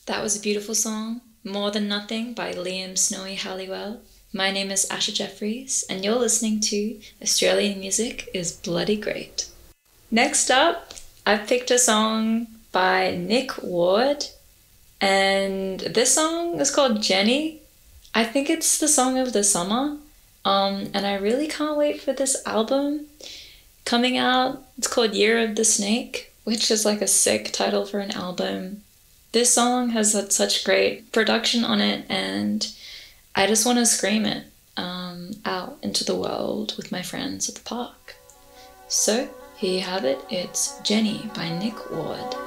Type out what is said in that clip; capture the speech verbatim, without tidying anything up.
That was a beautiful song, More Than Nothing by Liam Snowy Halliwell. My name is Asha Jeffries, and you're listening to Australian Music is Bloody Great. Next up, I've picked a song by Nick Ward, and this song is called Jenny. I think it's the song of the summer, um, and I really can't wait for this album coming out. It's called Year of the Snake, which is like a sick title for an album. This song has had such great production on it, and I just want to scream it um, out into the world with my friends at the park. So here you have it, it's Jenny by Nick Ward.